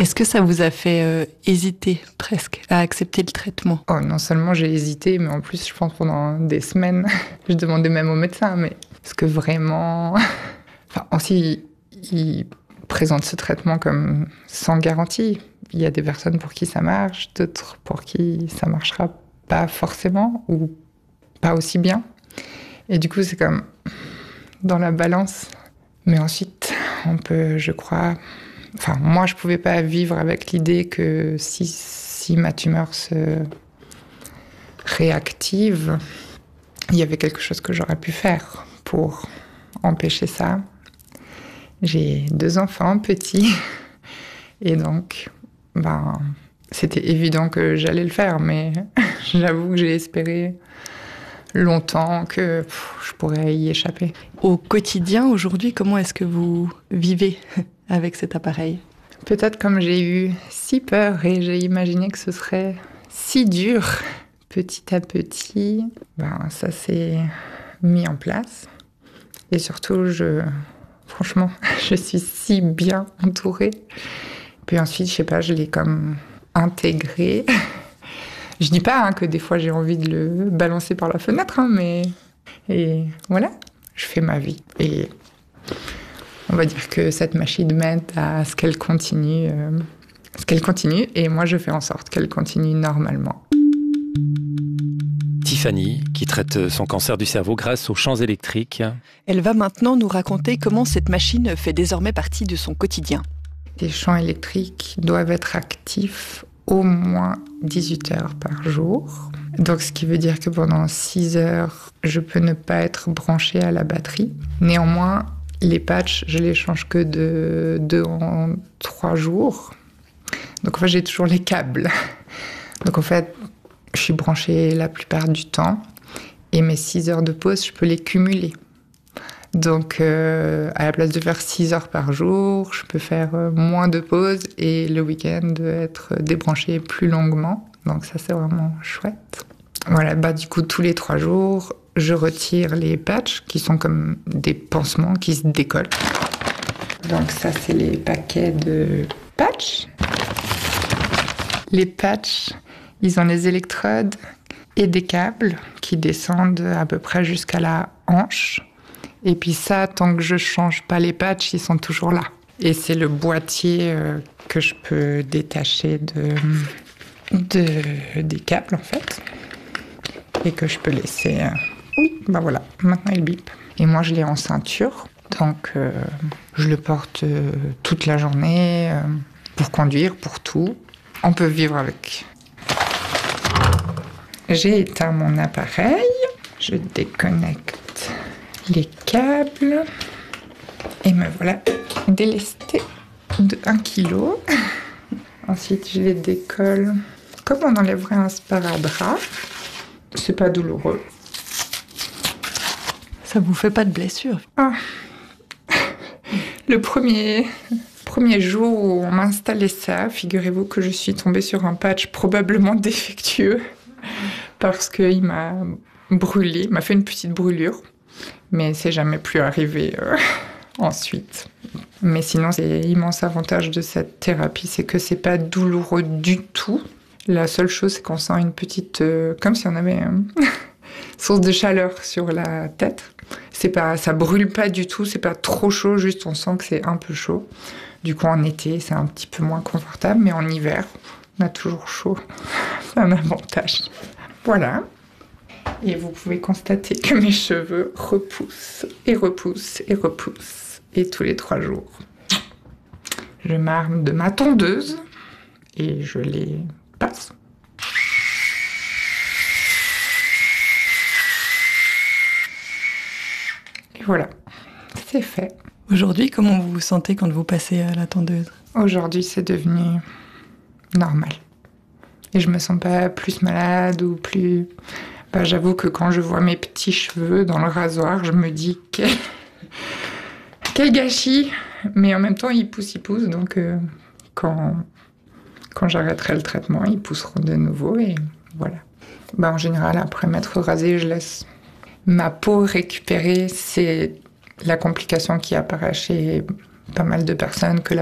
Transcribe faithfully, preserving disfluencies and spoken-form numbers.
Est-ce que ça vous a fait euh, hésiter presque à accepter le traitement ? Oh, non seulement j'ai hésité, mais en plus, je pense pendant des semaines, je demandais même au médecin, mais est-ce que vraiment... Enfin, aussi, il présente ce traitement comme sans garantie. Il y a des personnes pour qui ça marche, d'autres pour qui ça marchera pas forcément ou pas aussi bien. Et du coup, c'est comme dans la balance. Mais ensuite, on peut, je crois... Enfin, moi, je pouvais pas vivre avec l'idée que si, si ma tumeur se réactive, il y avait quelque chose que j'aurais pu faire pour empêcher ça. J'ai deux enfants petits et donc, ben, c'était évident que j'allais le faire, mais j'avoue que j'ai espéré longtemps que pff, je pourrais y échapper. Au quotidien, aujourd'hui, comment est-ce que vous vivez avec cet appareil ? Peut-être comme j'ai eu si peur et j'ai imaginé que ce serait si dur, petit à petit, ben, ça s'est mis en place. Et surtout, je, franchement, je suis si bien entourée. Puis ensuite, je sais pas, je l'ai comme intégré. Je dis pas hein, que des fois j'ai envie de le balancer par la fenêtre, hein, mais et voilà, je fais ma vie. Et on va dire que cette machine m'aide à ce qu'elle continue, euh, ce qu'elle continue, et moi je fais en sorte qu'elle continue normalement. Tiffany, qui traite son cancer du cerveau grâce aux champs électriques. Elle va maintenant nous raconter comment cette machine fait désormais partie de son quotidien. Les champs électriques doivent être actifs au moins dix-huit heures par jour. Donc, ce qui veut dire que pendant six heures, je peux ne pas être branchée à la batterie. Néanmoins, les patchs, je les change que de deux en trois jours. Donc, en fait, j'ai toujours les câbles. Donc, en fait, je suis branchée la plupart du temps. Et mes six heures de pause, je peux les cumuler. Donc, euh, à la place de faire six heures par jour, je peux faire euh, moins de pauses et le week-end être débranchée plus longuement. Donc ça, c'est vraiment chouette. Voilà, bah du coup, tous les trois jours, je retire les patchs qui sont comme des pansements qui se décollent. Donc ça, c'est les paquets de patchs. Les patchs, ils ont les électrodes et des câbles qui descendent à peu près jusqu'à la hanche. Et puis ça, tant que je change pas les patchs, ils sont toujours là. Et c'est le boîtier euh, que je peux détacher de, de, des câbles, en fait. Et que je peux laisser... Euh... Oui, ben voilà, maintenant il bip. Et moi, je l'ai en ceinture. Donc, euh, je le porte euh, toute la journée euh, pour conduire, pour tout. On peut vivre avec. J'ai éteint mon appareil. Je déconnecte les câbles et me voilà délestée de un kilo. Ensuite, je les décolle comme on enlèverait un sparadrap. C'est pas douloureux. Ça vous fait pas de blessure ? Ah. Le premier, premier jour où on m'a installé ça, figurez-vous que je suis tombée sur un patch probablement défectueux parce qu'il m'a brûlé, m'a fait une petite brûlure. Mais c'est jamais plus arrivé euh, ensuite. Mais sinon, c'est l'immense avantage de cette thérapie, c'est que c'est pas douloureux du tout. La seule chose, c'est qu'on sent une petite... Euh, comme si on avait une source de chaleur sur la tête. C'est pas, ça brûle pas du tout, c'est pas trop chaud, juste on sent que c'est un peu chaud. Du coup, en été, c'est un petit peu moins confortable, mais en hiver, on a toujours chaud. C'est un avantage. Voilà. Et vous pouvez constater que mes cheveux repoussent et repoussent et repoussent. Et tous les trois jours, je m'arme de ma tondeuse et je les passe. Et voilà, c'est fait. Aujourd'hui, comment vous vous sentez quand vous passez à la tondeuse ? Aujourd'hui, c'est devenu normal. Et je me sens pas plus malade ou plus... Bah, j'avoue que quand je vois mes petits cheveux dans le rasoir, je me dis quel, quel gâchis. Mais en même temps, ils poussent, ils poussent. Donc, euh, quand, quand j'arrêterai le traitement, ils pousseront de nouveau. Et voilà. Bah, en général, après m'être rasée, je laisse ma peau récupérer. C'est la complication qui apparaît chez pas mal de personnes, que la